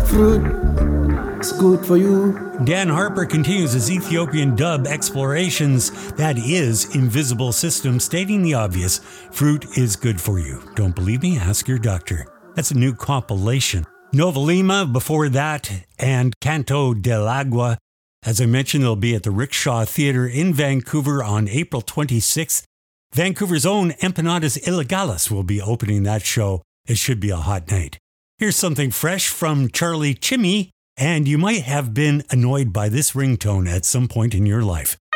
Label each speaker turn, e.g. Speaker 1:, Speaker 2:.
Speaker 1: fruit is good for you.
Speaker 2: Dan Harper continues his Ethiopian dub explorations. That is Invisible System, stating the obvious. Fruit is good for you. Don't believe me? Ask your doctor. That's a new compilation. Nova Lima before that, and Canto del Agua. As I mentioned, they'll be at the Rickshaw Theatre in Vancouver on April 26th. Vancouver's own Empanadas Ilegales will be opening that show. It should be a hot night. Here's something fresh from Charlie Chimmy, and you might have been annoyed by this ringtone at some point in your life.